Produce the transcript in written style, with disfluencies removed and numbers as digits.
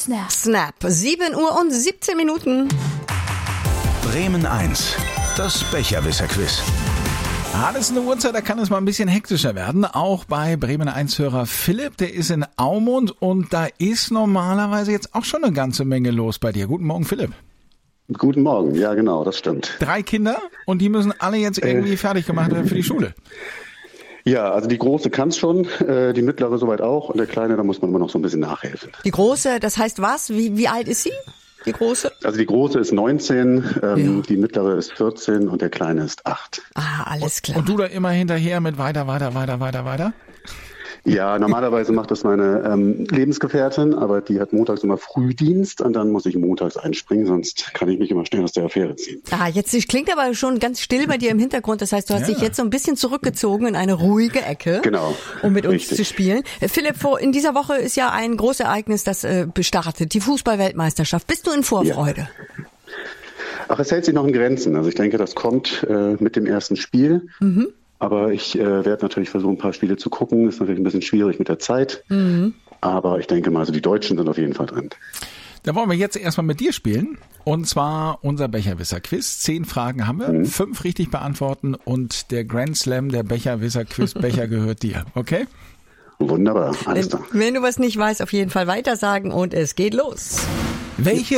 Snap. 7 Uhr und 17 Minuten. Bremen 1, das Becherwisser-Quiz. Das ist eine Uhrzeit, da kann es mal ein bisschen hektischer werden. Auch bei Bremen 1-Hörer Philipp, der ist in Aumund und da ist normalerweise jetzt auch schon eine ganze Menge los bei dir. Guten Morgen, Philipp. Guten Morgen, ja genau, das stimmt. 3 Kinder und die müssen alle jetzt irgendwie fertig gemacht werden für die Schule. Ja, also die Große kann es schon, die Mittlere soweit auch und der Kleine, da muss man immer noch so ein bisschen nachhelfen. Die Große, das heißt was? Wie alt ist sie? Die Große? Also die Große ist 19, die Mittlere ist 14 und der Kleine ist 8. Alles klar. Und du da immer hinterher mit weiter? Ja, normalerweise macht das meine Lebensgefährtin, aber die hat montags immer Frühdienst und dann muss ich montags einspringen, sonst kann ich mich immer schnell aus der Affäre ziehen. Jetzt klingt aber schon ganz still bei dir im Hintergrund. Das heißt, du hast dich jetzt so ein bisschen zurückgezogen in eine ruhige Ecke, genau, um mit uns richtig zu spielen. Philipp, in dieser Woche ist ja ein Großereignis, das startet, die Fußball-Weltmeisterschaft. Bist du in Vorfreude? Ja. Ach, es hält sich noch in Grenzen. Also ich denke, das kommt mit dem ersten Spiel. Mhm. Aber ich werde natürlich versuchen, ein paar Spiele zu gucken. Ist natürlich ein bisschen schwierig mit der Zeit. Mhm. Aber ich denke mal, also die Deutschen sind auf jeden Fall drin. Da wollen wir jetzt erstmal mit dir spielen. Und zwar unser Becherwisser-Quiz. 10 Fragen haben wir, 5 richtig beantworten und der Grand Slam der Becherwisser-Quiz-Becher gehört dir. Okay? Wunderbar, alles klar. Wenn du was nicht weißt, auf jeden Fall weitersagen und es geht los. Welche